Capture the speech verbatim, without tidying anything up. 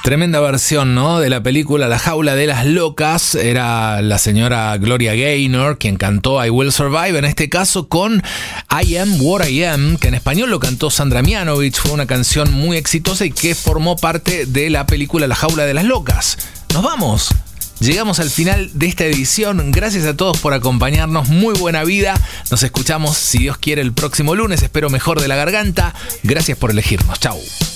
Tremenda versión, ¿no? De la película La Jaula de las Locas. Era la señora Gloria Gaynor quien cantó I Will Survive, en este caso con I Am What I Am, que en español lo cantó Sandra Mianovich. Fue una canción muy exitosa y que formó parte de la película La Jaula de las Locas. ¡Nos vamos! Llegamos al final de esta edición. Gracias a todos por acompañarnos. Muy buena vida. Nos escuchamos, si Dios quiere, el próximo lunes. Espero mejor de la garganta. Gracias por elegirnos. Chau.